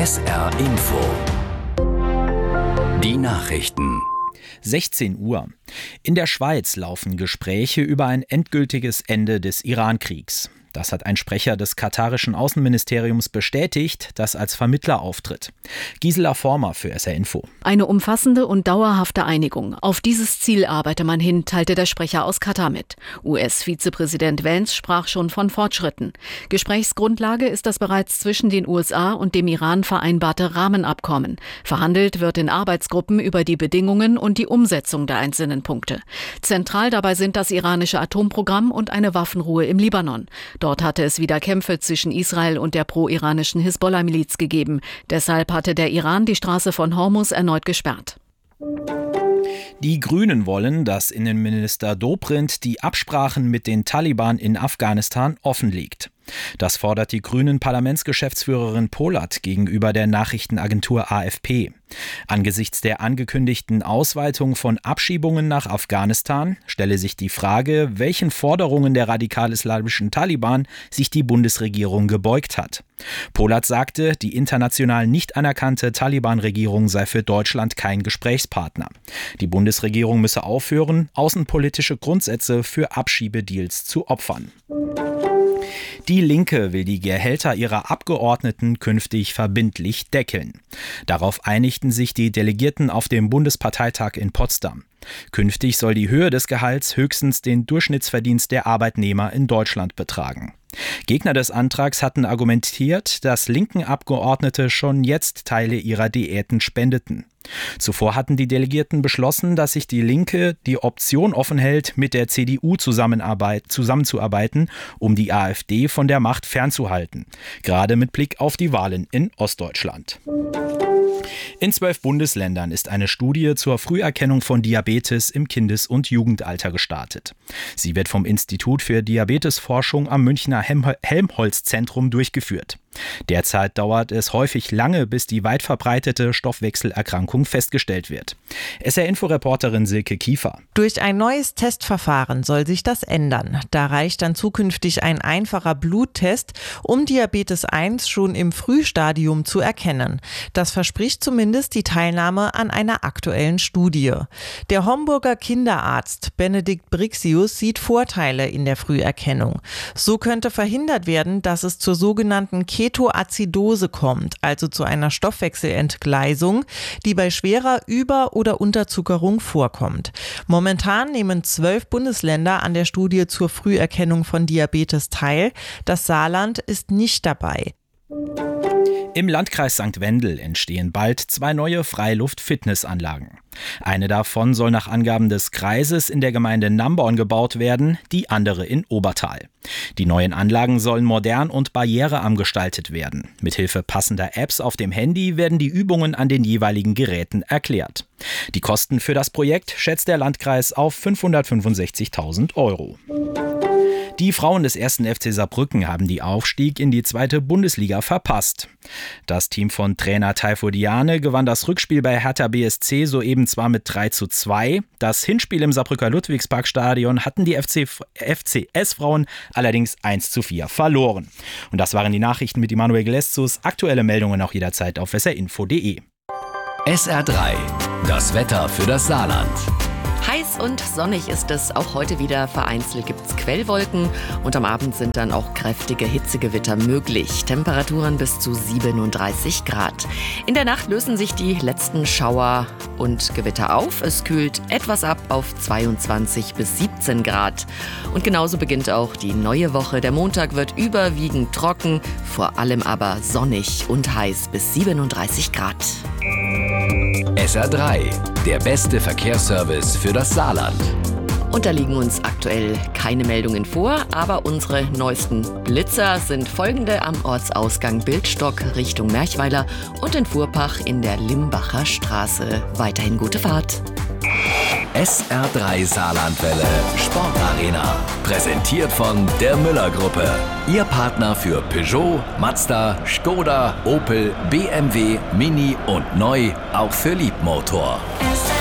SR Info. Die Nachrichten. 16 Uhr. In der Schweiz laufen Gespräche über ein endgültiges Ende des Iran-Kriegs. Das hat ein Sprecher des katarischen Außenministeriums bestätigt, das als Vermittler auftritt. Gisela Former für SR Info. Eine umfassende und dauerhafte Einigung. Auf dieses Ziel arbeite man hin, teilte der Sprecher aus Katar mit. US-Vizepräsident Vance sprach schon von Fortschritten. Gesprächsgrundlage ist das bereits zwischen den USA und dem Iran vereinbarte Rahmenabkommen. Verhandelt wird in Arbeitsgruppen über die Bedingungen und die Umsetzung der einzelnen Punkte. Zentral dabei sind das iranische Atomprogramm und eine Waffenruhe im Libanon. Dort hatte es wieder Kämpfe zwischen Israel und der pro-iranischen Hisbollah-Miliz gegeben. Deshalb hatte der Iran die Straße von Hormuz erneut gesperrt. Die Grünen wollen, dass Innenminister Dobrindt die Absprachen mit den Taliban in Afghanistan offenlegt. Das fordert die Grünen-Parlamentsgeschäftsführerin Polat gegenüber der Nachrichtenagentur AFP. Angesichts der angekündigten Ausweitung von Abschiebungen nach Afghanistan stelle sich die Frage, welchen Forderungen der radikal-islamischen Taliban sich die Bundesregierung gebeugt hat. Polat sagte, die international nicht anerkannte Taliban-Regierung sei für Deutschland kein Gesprächspartner. Die Bundesregierung müsse aufhören, außenpolitische Grundsätze für Abschiebedeals zu opfern. Die Linke will die Gehälter ihrer Abgeordneten künftig verbindlich deckeln. Darauf einigten sich die Delegierten auf dem Bundesparteitag in Potsdam. Künftig soll die Höhe des Gehalts höchstens den Durchschnittsverdienst der Arbeitnehmer in Deutschland betragen. Gegner des Antrags hatten argumentiert, dass linken Abgeordnete schon jetzt Teile ihrer Diäten spendeten. Zuvor hatten die Delegierten beschlossen, dass sich die Linke die Option offen hält, mit der CDU zusammenzuarbeiten, um die AfD von der Macht fernzuhalten. Gerade mit Blick auf die Wahlen in Ostdeutschland. In 12 Bundesländern ist eine Studie zur Früherkennung von Diabetes im Kindes- und Jugendalter gestartet. Sie wird vom Institut für Diabetesforschung am Münchner Helmholtz-Zentrum durchgeführt. Derzeit dauert es häufig lange, bis die weit verbreitete Stoffwechselerkrankung festgestellt wird. SR-Info-Reporterin Silke Kiefer. Durch ein neues Testverfahren soll sich das ändern. Da reicht dann zukünftig ein einfacher Bluttest, um Diabetes 1 schon im Frühstadium zu erkennen. Das verspricht zumindest die Teilnahme an einer aktuellen Studie. Der Homburger Kinderarzt Benedikt Brixius sieht Vorteile in der Früherkennung. So könnte verhindert werden, dass es zur sogenannten Ketoazidose kommt, also zu einer Stoffwechselentgleisung, die bei schwerer Über- oder Unterzuckerung vorkommt. Momentan nehmen 12 Bundesländer an der Studie zur Früherkennung von Diabetes teil. Das Saarland ist nicht dabei. Im Landkreis St. Wendel entstehen bald 2 neue Freiluft-Fitnessanlagen. Eine davon soll nach Angaben des Kreises in der Gemeinde Namborn gebaut werden, die andere in Obertal. Die neuen Anlagen sollen modern und barrierearm gestaltet werden. Mithilfe passender Apps auf dem Handy werden die Übungen an den jeweiligen Geräten erklärt. Die Kosten für das Projekt schätzt der Landkreis auf 565.000 €. Die Frauen des 1. FC Saarbrücken haben die Aufstieg in die 2. Bundesliga verpasst. Das Team von Trainer Taifur Diane gewann das Rückspiel bei Hertha BSC soeben zwar mit 3:2. Das Hinspiel im Saarbrücker Ludwigsparkstadion hatten die FCS-Frauen allerdings 1:4 verloren. Und das waren die Nachrichten mit Emanuel Gleszus. Aktuelle Meldungen auch jederzeit auf srinfo.de. SR3, das Wetter für das Saarland. Heiß und sonnig ist es auch heute wieder. Vereinzelt gibt es Quellwolken und am Abend sind dann auch kräftige Hitzegewitter möglich. Temperaturen bis zu 37 Grad. In der Nacht lösen sich die letzten Schauer und Gewitter auf. Es kühlt etwas ab auf 22 bis 17 Grad. Und genauso beginnt auch die neue Woche. Der Montag wird überwiegend trocken, vor allem aber sonnig und heiß bis 37 Grad. SR3, der beste Verkehrsservice für das Saarland. Und da liegen uns aktuell keine Meldungen vor, aber unsere neuesten Blitzer sind folgende: am Ortsausgang Bildstock Richtung Merchweiler und in Fuhrpach in der Limbacher Straße. Weiterhin gute Fahrt. SR3 Saarlandwelle Sportarena. Präsentiert von der Müller-Gruppe. Ihr Partner für Peugeot, Mazda, Skoda, Opel, BMW, Mini und neu auch für Liebmotor.